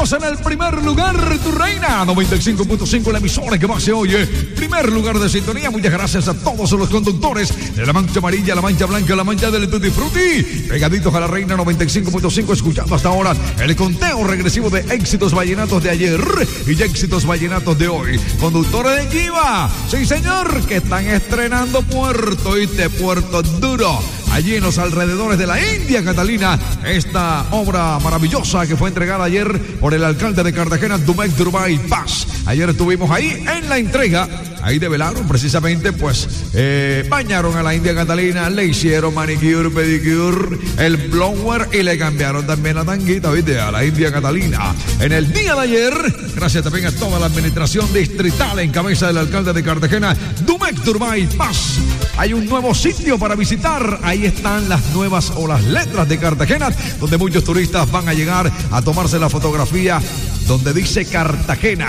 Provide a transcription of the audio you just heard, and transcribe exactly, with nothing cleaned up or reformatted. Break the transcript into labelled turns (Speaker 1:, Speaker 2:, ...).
Speaker 1: Bienvenidos en el primer lugar, tu reina, noventa y cinco punto cinco, la emisora que más se oye. Primer lugar de sintonía, muchas gracias a todos los conductores de la mancha amarilla, la mancha blanca, la mancha del Tutti Frutti. Pegaditos a la reina noventa y cinco punto cinco, escuchando hasta ahora el conteo regresivo de éxitos vallenatos de ayer y éxitos vallenatos de hoy. Conductores de Kiva, sí señor, que están estrenando Puerto, ¿oíste? Puerto Duro. Allí en los alrededores de la India Catalina, esta obra maravillosa que fue entregada ayer por el alcalde de Cartagena, Domecq Turbay Paz. Ayer estuvimos ahí en la entrega. Ahí develaron precisamente, pues, eh, bañaron a la India Catalina, le hicieron manicure, pedicure, el blower y le cambiaron también la tanguita, ¿viste? A la India Catalina. En el día de ayer, gracias también a toda la administración distrital en cabeza del alcalde de Cartagena, Domecq Turbay Paz. Hay un nuevo sitio para visitar. Ahí están las nuevas o las letras de Cartagena, donde muchos turistas van a llegar a tomarse la fotografía donde dice Cartagena.